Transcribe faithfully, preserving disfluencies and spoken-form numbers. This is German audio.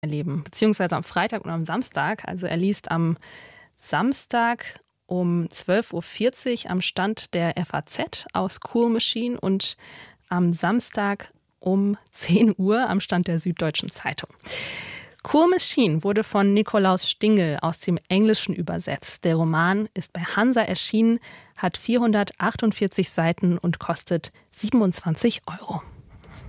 erleben, beziehungsweise am Freitag und am Samstag. Also er liest am Samstag um zwölf Uhr vierzig am Stand der F A Z aus Cool Machine und am Samstag um zehn Uhr am Stand der Süddeutschen Zeitung. Cool Machine wurde von Nikolaus Stingel aus dem Englischen übersetzt. Der Roman ist bei Hansa erschienen, hat vierhundertachtundvierzig Seiten und kostet siebenundzwanzig Euro.